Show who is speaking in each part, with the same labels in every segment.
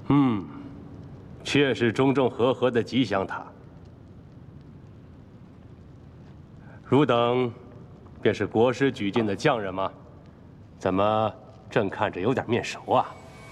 Speaker 1: 确是中正和合的吉祥塔。汝等便是国师举荐的匠人吗？怎么朕看着有点面熟啊？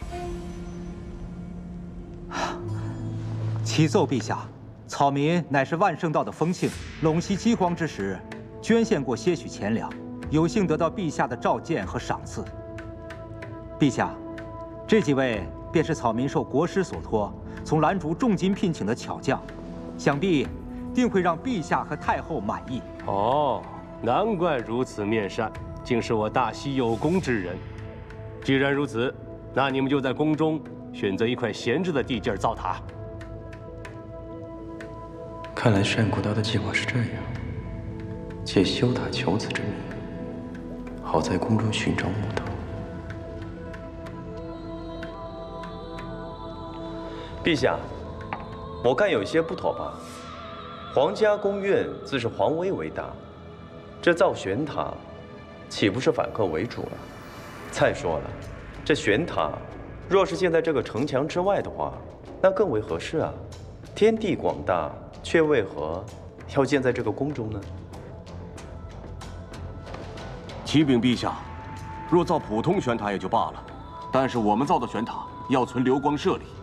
Speaker 2: 启奏陛下，草民乃是万圣道的风庆，陇西饥荒之时，捐献过些许钱粮，有幸得到陛下的召见和赏赐。陛下，这几位便是草民受国师所托，从兰竹重金聘请的巧匠，想必定会让陛下和太后满意。
Speaker 1: 哦，难怪如此面善，竟是我大西有功之人。既然如此，那你们就在宫中选择一块闲置的地界造塔。
Speaker 3: 看来单古道的计划是这样：借修塔求子之名，好在宫中寻找木头。
Speaker 4: 陛下，我看有些不妥吧？皇家宫苑自是皇威为大，这造玄塔，岂不是反客为主了？再说了，这玄塔若是建在这个城墙之外的话，那更为合适啊！天地广大，却为何要建在这个宫中呢？
Speaker 5: 启禀陛下，若造普通玄塔也就罢了，但是我们造的玄塔要存流光舍利。